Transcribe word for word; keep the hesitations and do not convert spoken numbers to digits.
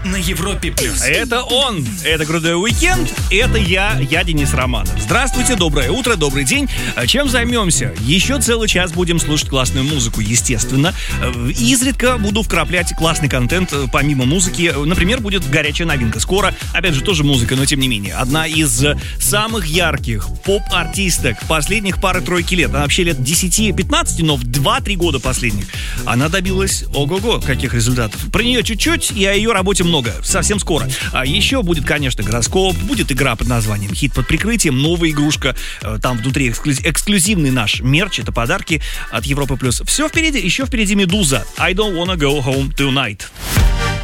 на Европе плюс. Это он, это Крутой уикенд, это я, я Денис Романов. Здравствуйте, доброе утро, добрый день. Чем займемся? Еще целый час будем слушать классную музыку, естественно. Изредка буду вкраплять классный контент помимо музыки. Например, будет горячая новинка. Скоро, опять же, тоже музыка, но тем не менее. Одна из самых ярких поп-артисток последних пары-тройки лет. Она вообще лет десять-пятнадцать, но в два-три года последних она добилась ого-го каких результатов. Про нее чуть-чуть и о ее работе много. Совсем скоро. А еще будет, конечно, гороскоп, будет игра под названием «Хит под прикрытием», новая игрушка. Там внутри эксклюзив, эксклюзивный наш мерч, это подарки от Европы+. Все впереди, еще впереди «Медуза». I don't wanna go home tonight.